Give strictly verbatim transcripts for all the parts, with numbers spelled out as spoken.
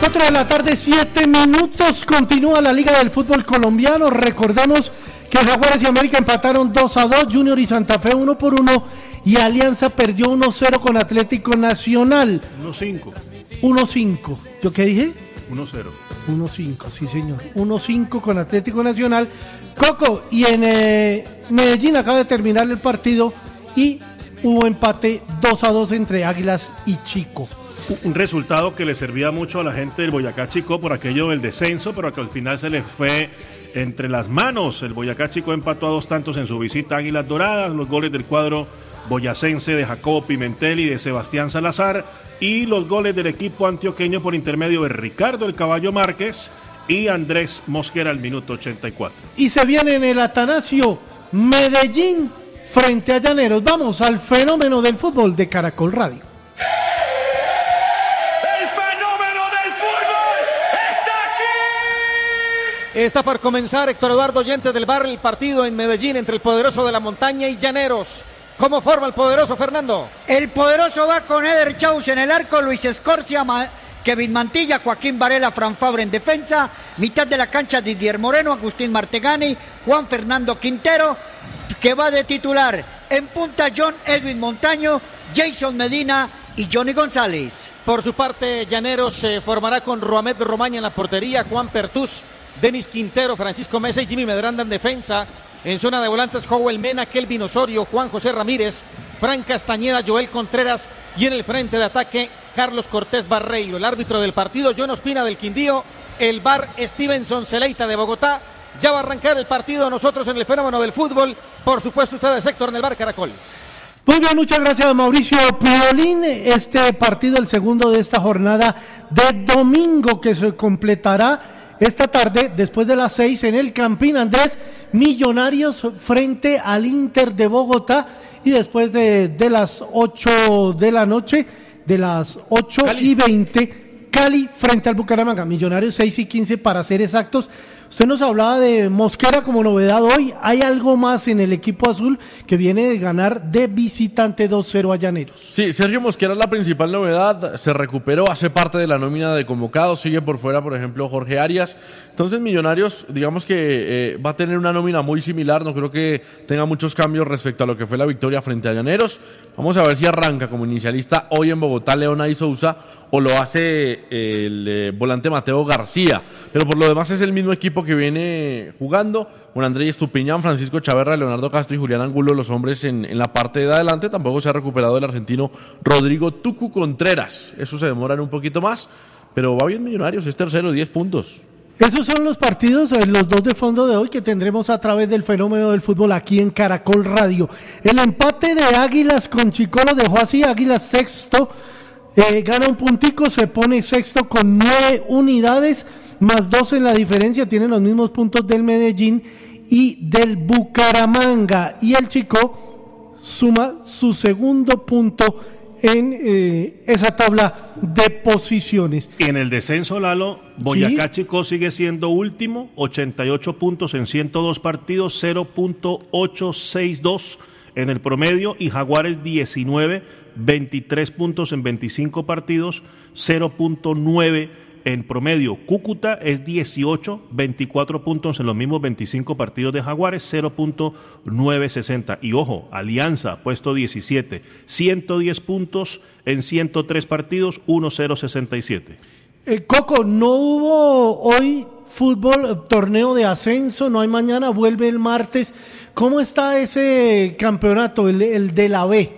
cuatro de la tarde, siete minutos, continúa la Liga del Fútbol Colombiano. Recordemos que Jaguares y América empataron dos a dos, Junior y Santa Fe uno por uno, y Alianza perdió uno cero con Atlético Nacional. uno cinco. uno cinco. ¿Yo qué dije? uno cero. uno cinco, sí señor. uno cinco con Atlético Nacional. Coco, y en eh, Medellín acaba de terminar el partido y hubo empate dos a dos entre Águilas y Chico. Un resultado que le servía mucho a la gente del Boyacá Chico por aquello del descenso, pero que al final se les fue entre las manos. El Boyacá Chico empató a dos tantos en su visita a Águilas Doradas, los goles del cuadro boyacense de Jacobo Pimentel y de Sebastián Salazar, y los goles del equipo antioqueño por intermedio de Ricardo el Caballo Márquez y Andrés Mosquera al minuto ochenta y cuatro. Y se viene en el Atanasio Medellín frente a Llaneros. Vamos al fenómeno del fútbol de Caracol Radio. Está por comenzar, Héctor Eduardo Oyentes del Bar, el partido en Medellín entre el poderoso de la montaña y Llaneros. ¿Cómo forma el poderoso, Fernando? El poderoso va con Eder Chaus en el arco, Luis Escorcia, Ma- Kevin Mantilla, Joaquín Varela, Fran Fabre en defensa, mitad de la cancha Didier Moreno, Agustín Martegani, Juan Fernando Quintero, que va de titular. En punta John Edwin Montaño, Jason Medina y Johnny González. Por su parte, Llaneros se formará con Roamed Romaña en la portería, Juan Pertús, Denis Quintero, Francisco Mesa y Jimmy Medranda en defensa. En zona de volantes, Joel Mena, Kelvin Osorio, Juan José Ramírez, Fran Castañeda, Joel Contreras, y en el frente de ataque, Carlos Cortés Barreiro. El árbitro del partido, John Ospina del Quindío. El V A R, Stevenson Celeita de Bogotá. Ya va a arrancar el partido, nosotros en el fenómeno del fútbol. Por supuesto, ustedes, Héctor, en el V A R Caracol. Muy bien, muchas gracias, Mauricio Piolín. Este partido, el segundo de esta jornada de domingo, que se completará esta tarde, después de las seis, en el Campín Andrés, Millonarios frente al Inter de Bogotá, y después de, de las ocho de la noche, de las ocho y veinte, Cali frente al Bucaramanga. Millonarios seis y quince para ser exactos. Usted nos hablaba de Mosquera como novedad hoy. Hay algo más en el equipo azul que viene de ganar de visitante dos cero a Llaneros. Sí, Sergio Mosquera es la principal novedad. Se recuperó, hace parte de la nómina de convocados. Sigue por fuera, por ejemplo, Jorge Arias. Entonces, Millonarios, digamos que eh, va a tener una nómina muy similar. No creo que tenga muchos cambios respecto a lo que fue la victoria frente a Llaneros. Vamos a ver si arranca como inicialista hoy en Bogotá Leona y Sousa, o lo hace el eh, volante Mateo García, pero por lo demás es el mismo equipo que viene jugando, con Andrés Estupiñán, Francisco Chaverra, Leonardo Castro y Julián Angulo, los hombres en, en la parte de adelante. Tampoco se ha recuperado el argentino Rodrigo Tucu Contreras, eso se demora un poquito más, pero va bien Millonarios, es tercero, diez puntos. Esos son los partidos, los dos de fondo de hoy que tendremos a través del fenómeno del fútbol aquí en Caracol Radio. El empate de Águilas con Chico lo dejó así, Águilas sexto, Eh, gana un puntico, se pone sexto con nueve unidades, más dos en la diferencia, tienen los mismos puntos del Medellín y del Bucaramanga, y el Chico suma su segundo punto en eh, esa tabla de posiciones. Y en el descenso, Lalo, Boyacá ¿Sí? Chico sigue siendo último, ochenta y ocho puntos en ciento dos partidos, cero punto ochocientos sesenta y dos en el promedio, y Jaguares diecinueve, veintitrés puntos en veinticinco partidos, cero punto nueve en promedio. Cúcuta es dieciocho, veinticuatro puntos en los mismos veinticinco partidos de Jaguares, cero punto novecientos sesenta. Y ojo, Alianza, puesto diecisiete, ciento diez puntos en ciento tres partidos, uno punto cero sesenta y siete. Eh, Coco, no hubo hoy fútbol, torneo de ascenso, no hay mañana, vuelve el martes. ¿Cómo está ese campeonato, el, el de la B?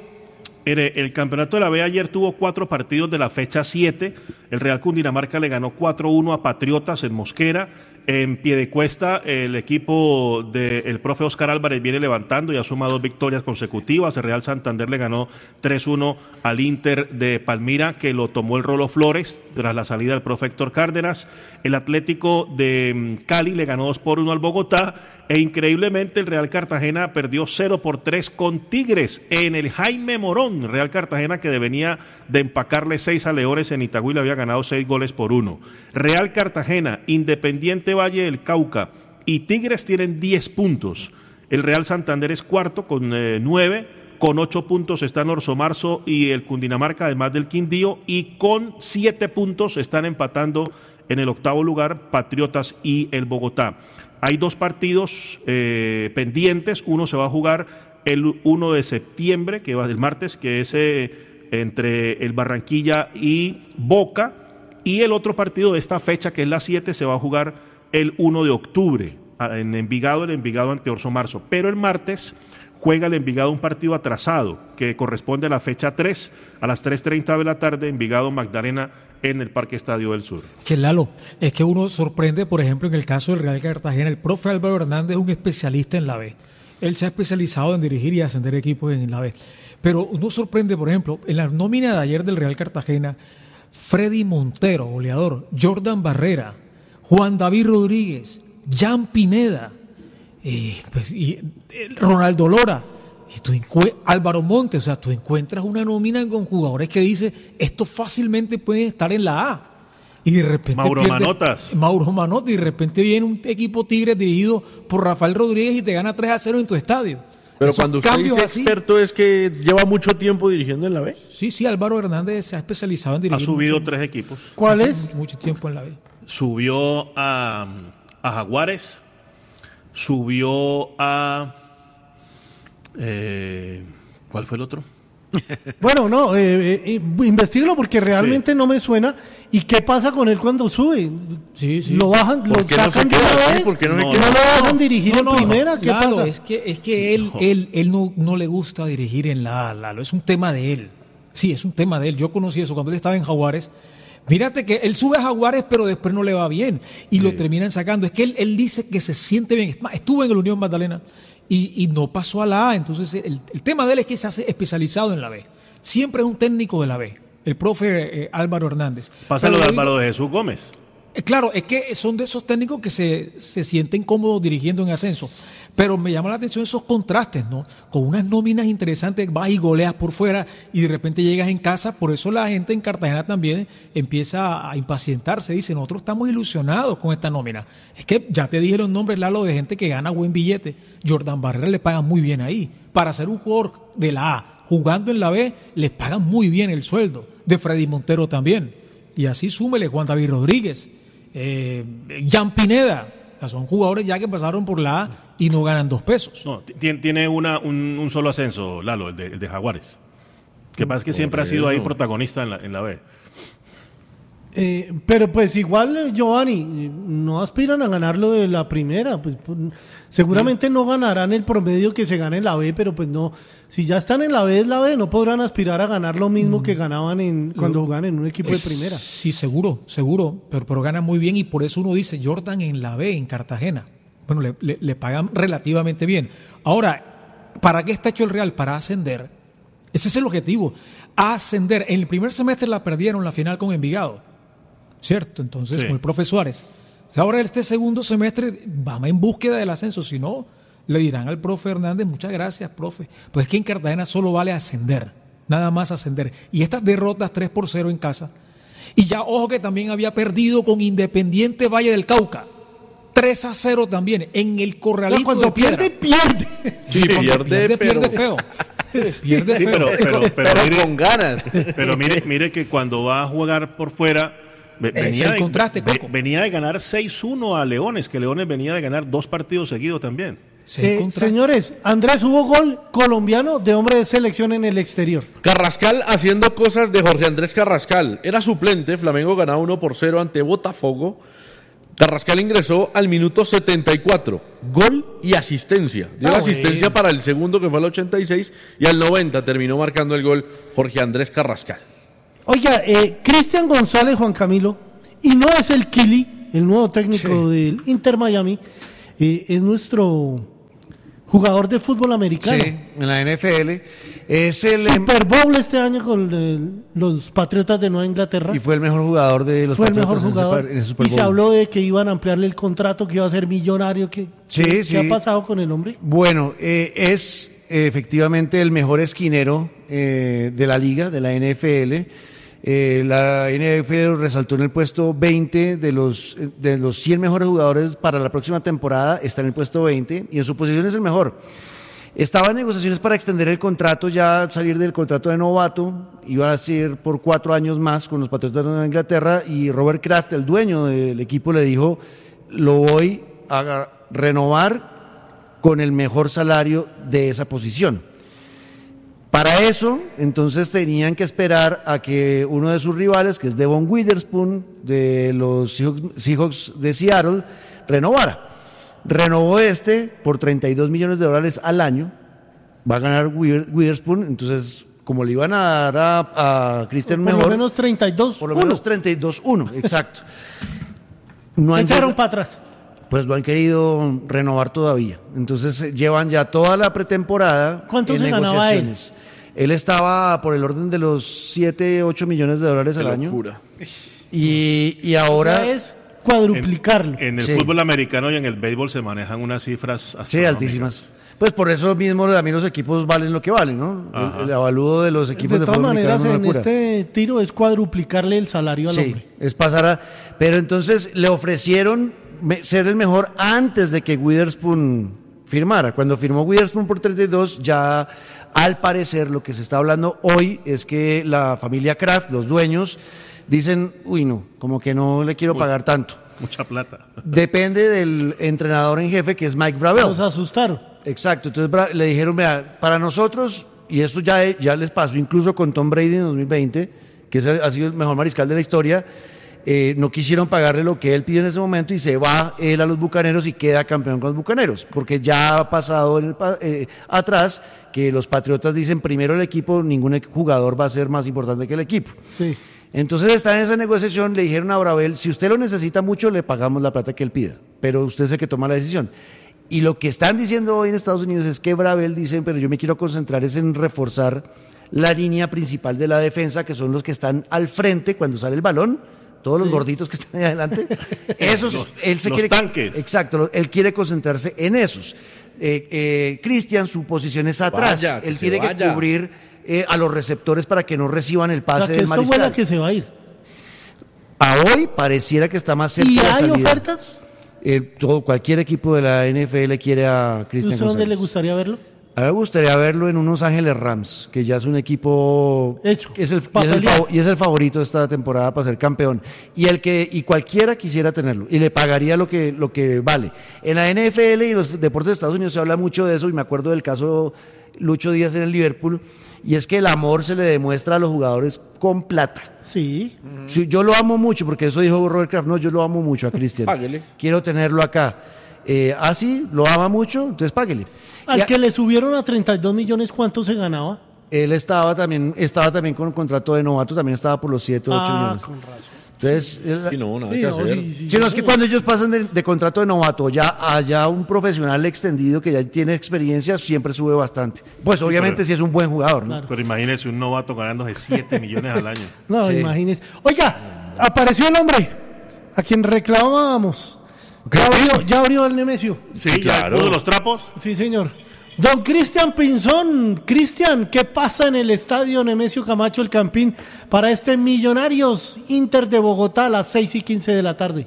El campeonato de la B ayer tuvo cuatro partidos de la fecha siete. El Real Cundinamarca le ganó cuatro uno a Patriotas en Mosquera. En Piedecuesta, el equipo del profe Oscar Álvarez viene levantando y ha sumado dos victorias consecutivas. El Real Santander le ganó tres uno al Inter de Palmira, que lo tomó el Rolo Flores tras la salida del profe Héctor Cárdenas. El Atlético de Cali le ganó dos por uno al Bogotá. E increíblemente el Real Cartagena perdió cero por tres con Tigres en el Jaime Morón. Real Cartagena, que venía de empacarle seis a Leones en Itagüí, le había ganado seis goles por uno. Real Cartagena, Independiente Valle del Cauca y Tigres tienen diez puntos. El Real Santander es cuarto con eh, nueve. Con ocho puntos están Orso Marzo y el Cundinamarca, además del Quindío, y con siete puntos están empatando en el octavo lugar Patriotas y el Bogotá. Hay dos partidos eh, pendientes, uno se va a jugar el primero de septiembre, que va del martes, que es eh, entre el Barranquilla y Boca, y el otro partido de esta fecha, que es la siete, se va a jugar el primero de octubre, en Envigado, el Envigado ante Orso Marzo, pero el martes juega el Envigado un partido atrasado que corresponde a la fecha tres, a las tres treinta de la tarde, Envigado Magdalena en el Parque Estadio del Sur. Que Lalo, es que uno sorprende, por ejemplo, en el caso del Real Cartagena, el profe Álvaro Hernández es un especialista en la B. Él se ha especializado en dirigir y ascender equipos en la B. Pero uno sorprende, por ejemplo, en la nómina de ayer del Real Cartagena, Freddy Montero, goleador, Jordan Barrera, Juan David Rodríguez, Jan Pineda, Eh, pues, y eh, Ronaldo Lora y tú encue- Álvaro Montes, o sea, tú encuentras una nómina con jugadores que dice esto fácilmente puede estar en la A y de repente Mauro pierde, Manotas Mauro Manotas y de repente viene un equipo Tigres dirigido por Rafael Rodríguez y te gana tres a cero en tu estadio. Pero Esos cuando usted cambios dice así, experto es que lleva mucho tiempo dirigiendo en la B. sí, sí, Álvaro Hernández se ha especializado en ha dirigir subido mucho, tres equipos. ¿Cuál es? mucho, mucho tiempo en la B. Subió a, a Jaguares, subió a... Eh, ¿cuál fue el otro? Bueno, no, eh, eh, investígalo porque realmente Sí. no me suena. ¿Y qué pasa con él cuando sube? Sí, sí. Lo bajan, lo ¿Por qué no sacan se de queda una así? vez, ¿Por qué no se no, queda? lo dejan dirigir en primera. ¿Qué Lalo, pasa? Es que, es que él, él, él no, no le gusta dirigir en la A, Lalo. Es un tema de él. Sí, es un tema de él. Yo conocí eso cuando él estaba en Jaguares. Mírate que él sube a Jaguares, pero después no le va bien. Y Sí. lo terminan sacando. Es que él, él dice que se siente bien. Es más, estuvo en el Unión Magdalena y, y no pasó a la A. Entonces, el, el tema de él es que se hace especializado en la B. Siempre es un técnico de la B. El profe eh, Álvaro Hernández. Pásalo Pero de lo digo- Álvaro de Jesús Gómez. Eh, Claro, es que son de esos técnicos que se, se sienten cómodos dirigiendo en ascenso. Pero me llama la atención esos contrastes, ¿no? Con unas nóminas interesantes, vas y goleas por fuera y de repente llegas en casa. Por eso la gente en Cartagena también empieza a impacientarse. Dice, nosotros estamos ilusionados con esta nómina. Es que ya te dije los nombres, Lalo, de gente que gana buen billete. Jordan Barrera le pagan muy bien ahí. Para ser un jugador de la A, jugando en la B, les pagan muy bien el sueldo. De Freddy Montero también. Y así súmele Juan David Rodríguez. Eh, Jan Pineda, o sea, son jugadores ya que pasaron por la A y no ganan dos pesos. No, tiene, tiene una, un, un solo ascenso, Lalo, el de, el de Jaguares. Que pasa es que siempre ha sido ahí eso. protagonista en la, en la B. Eh, pero pues igual, eh, Giovanni, eh, no aspiran a ganarlo de la primera. Pues, pues, seguramente no ganarán el promedio que se gana en la B, pero pues no. Si ya están en la B, es la B, no podrán aspirar a ganar lo mismo que ganaban en, cuando jugaban en un equipo de primera. Sí, seguro, seguro, pero, pero ganan muy bien y por eso uno dice Jordan en la B, en Cartagena. Bueno, le, le- le pagan relativamente bien. Ahora, ¿para qué está hecho el Real? Para ascender. Ese es el objetivo, ascender. En el primer semestre la perdieron la final con Envigado, ¿cierto? Entonces, Sí. con el profe Suárez. Ahora este segundo semestre vamos en búsqueda del ascenso, si no, le dirán al profe Hernández, muchas gracias, profe. Pues es que en Cartagena solo vale ascender, nada más ascender. Y estas derrotas tres por cero en casa. Y ya, ojo que también había perdido con Independiente Valle del Cauca. tres a cero también, en el O Corralito sea, cuando de Piedra. pierde, pierde. Sí, Cuando pierde, pierde, pero, pierde feo. Pierde Sí, feo. pero, pero, pero, Pero mire, con ganas. pero mire, mire que cuando va a jugar por fuera, ve- Ese es venía, el de, contraste, ve- Coco. venía de ganar seis uno a Leones, que Leones venía de ganar dos partidos seguidos también. Sí, Eh, contra- señores, Andrés, hubo gol colombiano de hombre de selección en el exterior. Carrascal haciendo cosas de Jorge Andrés Carrascal. Era suplente, Flamengo ganaba uno por cero ante Botafogo. Carrascal ingresó al minuto setenta y cuatro. Gol y asistencia. Dio Ah, la asistencia bueno. para el segundo, que fue al ochenta y seis, y al noventa terminó marcando el gol Jorge Andrés Carrascal. Oiga, eh, Cristian González, Juan Camilo, y no es el Kili, el nuevo técnico del Inter Miami, eh, es nuestro jugador de fútbol americano. Sí, en la N F L. Es el em- Super Bowl este año con el- los Patriotas de Nueva Inglaterra. y fue el mejor jugador de los Fue el mejor Patriotas en el jugador. Super- en el Super Y se Bowl. habló de que iban a ampliarle el contrato, que iba a ser millonario. Que, Sí, ¿qué, sí. ¿Qué ha pasado con el hombre? Bueno, eh, es eh, efectivamente el mejor esquinero eh, de la liga, de la N F L. Eh, la N F L lo resaltó en el puesto veinte de los, eh, de los cien mejores jugadores para la próxima temporada, está en el puesto veinte y en su posición es el mejor. Estaba en negociaciones para extender el contrato, ya salir del contrato de novato, iba a ser por cuatro años más con los Patriotas de Nueva Inglaterra, y Robert Kraft, el dueño del equipo, le dijo, lo voy a renovar con el mejor salario de esa posición. Para eso, entonces tenían que esperar a que uno de sus rivales, que es Devon Witherspoon, de los Seahawks de Seattle, renovara. Renovó este por treinta y dos millones de dólares al año, va a ganar Witherspoon, entonces como le iban a dar a, a Christian por mejor... Por lo menos treinta y dos Por lo menos treinta y dos uno, exacto. No Se han echaron llegado, para atrás. Pues lo han querido renovar todavía, entonces llevan ya toda la pretemporada. ¿Cuánto en se ganaba él? negociaciones. Él estaba por el orden de los siete, ocho millones de dólares Qué al locura. año. Y, y ahora... O sea, es cuadruplicarlo. En, en el Sí. fútbol americano y en el béisbol se manejan unas cifras Sí, altísimas. Pues por eso mismo a mí los equipos valen lo que valen, ¿no? Ajá. El, el avalúo de los equipos de de, todas fútbol maneras, americano es en una locura. este tiro es cuadruplicarle el salario al Sí, hombre. es pasar a... Pero entonces le ofrecieron me- ser el mejor antes de que Witherspoon firmara. Cuando firmó Witherspoon por treinta y dos, ya al parecer lo que se está hablando hoy es que la familia Kraft, los dueños, dicen, uy no, como que no le quiero Uy. pagar tanto. Mucha plata. Depende del entrenador en jefe, que es Mike Vrabel. Los asustaron. Exacto, entonces Bra- le dijeron, vea, para nosotros, y esto ya, ya les pasó incluso con Tom Brady en dos mil veinte, que es el- ha sido el mejor mariscal de la historia, eh, no quisieron pagarle lo que él pidió en ese momento y se va él a los Bucaneros y queda campeón con los Bucaneros, porque ya ha pasado en el pa- eh, atrás que los Patriotas dicen primero el equipo, ningún e- jugador va a ser más importante que el equipo. Sí. Entonces están en esa negociación, le dijeron a Bravel, si usted lo necesita mucho, le pagamos la plata que él pida, pero usted es el que toma la decisión. Y lo que están diciendo hoy en Estados Unidos es que Bravel dicen, pero yo me quiero concentrar es en reforzar la línea principal de la defensa, que son los que están al frente cuando sale el balón, todos los gorditos que están ahí adelante. Esos, Los- él se los quiere... tanques. Exacto, lo- él quiere concentrarse en esos. Eh, eh, Cristian, su posición es atrás. Vaya, que él se tiene que vaya. cubrir eh, a los receptores para que no reciban el O pase sea, que del esto mariscal. huele a que se va a ir. A hoy pareciera que está más cerca ¿Y de la hay salida. ofertas? Eh, todo, cualquier equipo de la N F L quiere a ¿Y Cristian usted dónde González. le gustaría verlo? A mí me gustaría verlo en unos Ángeles Rams, que ya es un equipo Hecho. que es el, Pa' y, es el pelear. fav- y es el favorito de esta temporada para ser campeón. Y el que y cualquiera quisiera tenerlo y le pagaría lo que lo que vale. En la N F L y los deportes de Estados Unidos se habla mucho de eso y me acuerdo del caso Lucho Díaz en el Liverpool, y es que el amor se le demuestra a los jugadores con plata. Sí. Sí, yo lo amo mucho, porque eso dijo Robert Kraft, no, yo lo amo mucho a Cristian. Páguele. Quiero tenerlo acá. Eh, ah, sí, lo ama mucho, entonces páguele. Al Y a- que le subieron a treinta y dos millones, ¿cuánto se ganaba? Él estaba también, estaba también con un contrato de novato, también estaba por los siete o ocho Ah, millones. con razón. Entonces, él- Sí, no, nada Sí, que no, hacer. sí, sí, sí, no, es sí. que cuando ellos pasan de, de contrato de novato ya allá un profesional extendido que ya tiene experiencia, siempre sube bastante. Pues obviamente pero- si es un buen jugador, ¿no? Claro. Pero imagínese un novato ganándose siete millones al año. No, Sí. imagínese. Oiga, apareció el hombre a quien reclamábamos. Ya abrió, ya abrió el Nemesio. Sí, Sí, ya claro. puso los trapos. Sí, señor. Don Cristian Pinzón. Cristian, ¿qué pasa en el estadio Nemesio Camacho El Campín para este Millonarios Inter de Bogotá a las seis y quince de la tarde?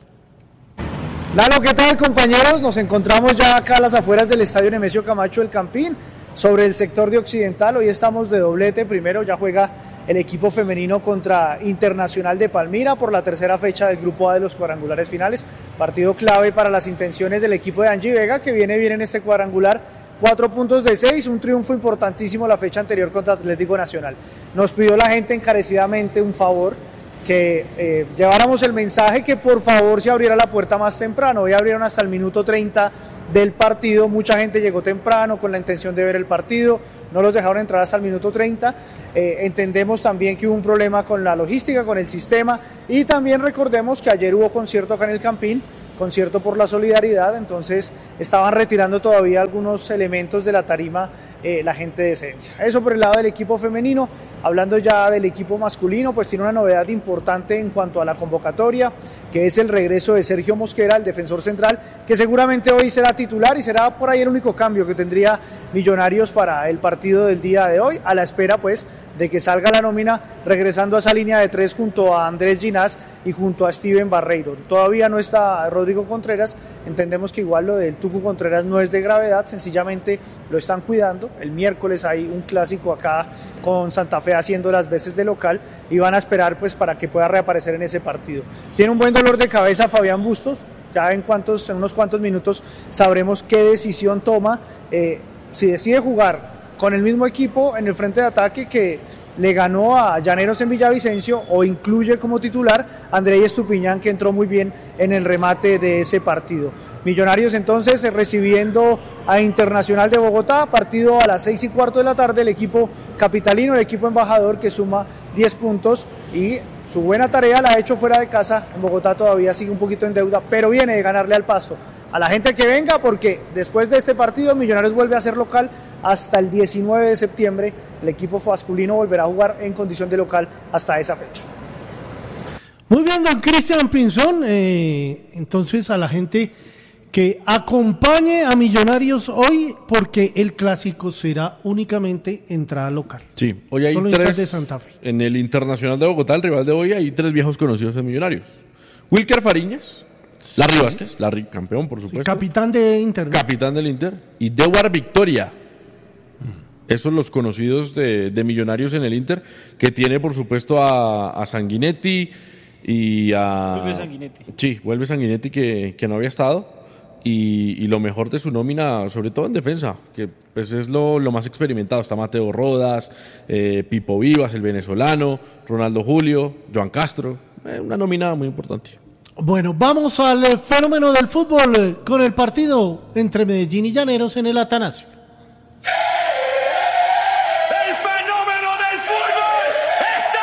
Lalo, ¿qué tal, compañeros? Nos encontramos ya acá a las afueras del estadio Nemesio Camacho del Campín, sobre el sector de Occidental. Hoy estamos de doblete. Primero ya juega el equipo femenino contra Internacional de Palmira por la tercera fecha del Grupo A de los cuadrangulares finales. Partido clave para las intenciones del equipo de Angie Vega, que viene bien en este cuadrangular. Cuatro puntos de seis, un triunfo importantísimo la fecha anterior contra Atlético Nacional. Nos pidió la gente encarecidamente un favor, que eh, lleváramos el mensaje que por favor se abriera la puerta más temprano. Hoy abrieron hasta el minuto treinta del partido, mucha gente llegó temprano con la intención de ver el partido, no los dejaron entrar hasta el minuto treinta. Eh, entendemos también que hubo un problema con la logística, con el sistema, y también recordemos que ayer hubo concierto acá en el Campín, concierto por la solidaridad, entonces estaban retirando todavía algunos elementos de la tarima eh, la gente de Esencia. Eso por el lado del equipo femenino. Hablando ya del equipo masculino, pues tiene una novedad importante en cuanto a la convocatoria, que es el regreso de Sergio Mosquera, el defensor central, que seguramente hoy será titular y será por ahí el único cambio que tendría Millonarios para el partido del día de hoy, a la espera pues de que salga la nómina, regresando a esa línea de tres junto a Andrés Ginás y junto a Steven Barreiro. Todavía no está Rodrigo Contreras, entendemos que igual lo del Tucu Contreras no es de gravedad, sencillamente lo están cuidando. El miércoles hay un clásico acá con Santa Fe haciendo las veces de local y van a esperar pues para que pueda reaparecer en ese partido. Tiene un buen dolor de cabeza Fabián Bustos, ya en, cuantos, en unos cuantos minutos sabremos qué decisión toma, eh, si decide jugar con el mismo equipo en el frente de ataque que le ganó a Llaneros en Villavicencio, o incluye como titular a Andrei Estupiñán, que entró muy bien en el remate de ese partido. Millonarios entonces recibiendo a Internacional de Bogotá, partido a las seis y cuarto de la tarde, el equipo capitalino, el equipo embajador, que suma diez puntos y su buena tarea la ha hecho fuera de casa. En Bogotá todavía sigue un poquito en deuda, pero viene de ganarle al Pasto. A la gente que venga, porque después de este partido Millonarios vuelve a ser local hasta el diecinueve de septiembre. El equipo masculino volverá a jugar en condición de local hasta esa fecha. Muy bien, don Cristian Pinzón. Eh, entonces a la gente que acompañe a Millonarios hoy, porque el clásico será únicamente entrada local. Sí, hoy hay Solo tres de Santa Fe. En el Internacional de Bogotá, el rival de hoy, hay tres viejos conocidos de Millonarios. Wilker Fariñas, Larry Vázquez, Larry campeón, por supuesto. Sí, capitán de Inter. ¿no? Capitán del Inter. Y Dewar Victoria. Esos los conocidos de, de Millonarios en el Inter, que tiene, por supuesto, a, a Sanguinetti y a... Vuelve Sanguinetti. Sí, vuelve Sanguinetti, que, que no había estado. Y, y lo mejor de su nómina, sobre todo en defensa, que pues es lo, lo más experimentado. Está Mateo Rodas, eh, Pipo Vivas, el venezolano, Ronaldo Julio, Joan Castro. Eh, una nómina muy importante. Bueno, vamos al eh, fenómeno del fútbol eh, con el partido entre Medellín y Llaneros en el Atanasio. ¡El fenómeno del fútbol está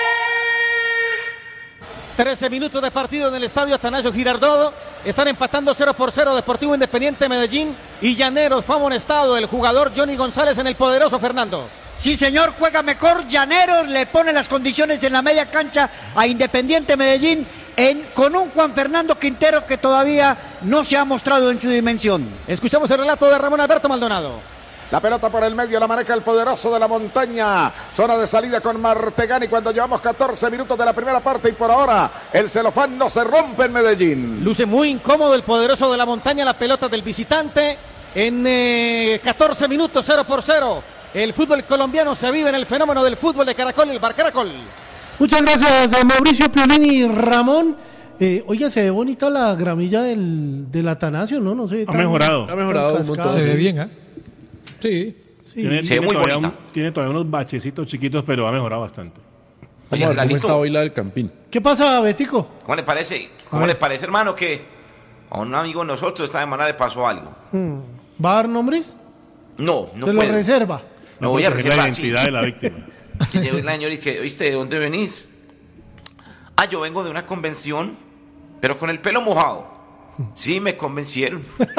aquí! trece minutos de partido en el estadio Atanasio Girardot. Están empatando cero por cero Deportivo Independiente Medellín y Llaneros. Fue amonestado el jugador Johnny González en el poderoso Fernando. Sí, señor, juega mejor. Llaneros le pone las condiciones en la media cancha a Independiente Medellín en, con un Juan Fernando Quintero que todavía no se ha mostrado en su dimensión. Escuchamos el relato de Ramón Alberto Maldonado. La pelota por el medio la maneja el poderoso de la montaña. Zona de salida con Martegani cuando llevamos catorce minutos de la primera parte y por ahora el celofán no se rompe en Medellín. Luce muy incómodo el poderoso de la montaña, la pelota del visitante en eh, catorce minutos, cero por cero. El fútbol colombiano se aviva en el fenómeno del fútbol de Caracol, el Bar Caracol. Muchas gracias a Mauricio Piolín y Ramón. Eh, oiga, se ve bonita la gramilla del, del Atanasio, ¿no? No sé. Ha mejorado. Ha mejorado un montón. Se ve bien, ¿eh? Sí. Sí. Tiene, Se tiene ve muy todavía bonita. un- tiene todavía unos bachecitos chiquitos, pero ha mejorado bastante. Vamos a ver cómo Lalito, está hoy la del Campín. ¿Qué pasa, Betico? ¿Cómo le parece? A ¿Cómo ver. le parece, hermano, que a un amigo de nosotros esta semana le pasó algo? Hmm. ¿Va a dar nombres? No, no Se lo puedo. reserva. Me voy a proteger la reservar, sí. identidad de la víctima. Que llegó la señora y que, ¿oíste, de dónde venís? Ah, yo vengo de una convención, pero con el pelo mojado. Sí, me convencieron.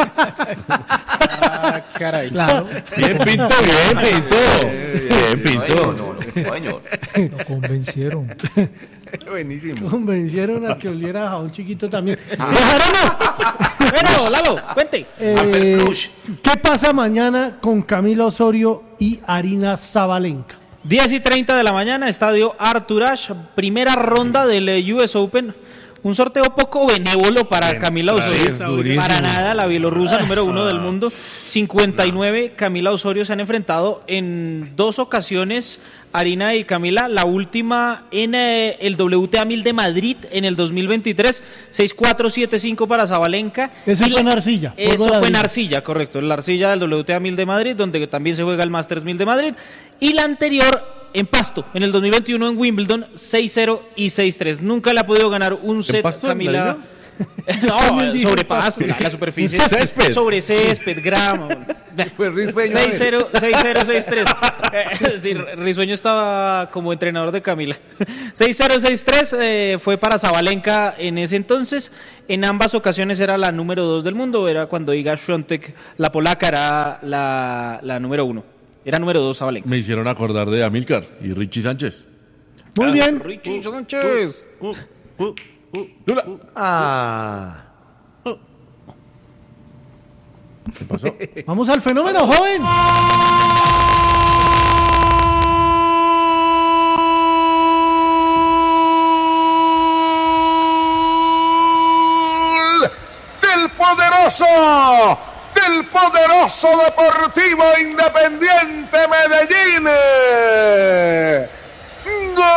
Ah, caray. Claro. Bien, Pinto, bien, Pinto. Bien, Pinto. No, no, no, no, señor. Lo convencieron. Convencieron a que oliera a un chiquito también. Ah. ¡Eh, Jarano! Bueno, Lalo, cuente. Eh, Albert Cruz. ¿Qué pasa mañana con Camila Osorio y Arina Zabalenka? diez y treinta de la mañana, estadio Arthur Ashe, primera ronda del eh, U S Open. Un sorteo poco benévolo para Bien, Camila Osorio. durísimo. Para nada, la bielorrusa número uno del mundo. cincuenta y nueve, Camila Osorio se han enfrentado en dos ocasiones, Arina y Camila. La última en eh, el W T A mil de Madrid en el dos mil veintitrés. seis cuatro siete cinco para Zabalenka. Eso Y fue en la- Arcilla. Eso Vuelvo a fue en decir. Arcilla, correcto. En la Arcilla del W T A mil de Madrid, donde también se juega el Masters mil de Madrid. Y la anterior en Pasto, en el dos mil veintiuno en Wimbledon, seis cero y seis tres. Nunca le ha podido ganar un set Pasto, Camila. No, También dijo sobre Pasto. pasto, la, la superficie. Césped. Sobre césped, grama. seis cero, seis cero, seis tres. Sí, Risueño estaba como entrenador de Camila. seis cero, seis tres eh, fue para Zabalenka en ese entonces. En ambas ocasiones era la número dos del mundo. Era cuando Iga Świątek, la polaca, era la, la número uno. Era número dos Zabalenka. Me hicieron acordar de Amílcar y Richie Sánchez. Muy bien. Richie Sánchez. Uh, uh, uh. Ah. ¿Qué pasó? Vamos al fenómeno, joven. poderoso, del poderoso Deportivo Independiente Medellín.